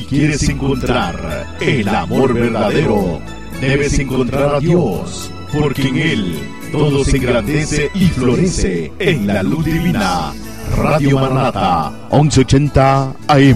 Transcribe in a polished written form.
quieres encontrar el amor verdadero, debes encontrar a Dios, porque en Él todo se engrandece y florece en la luz divina. Radio Maranata, 1180 AM.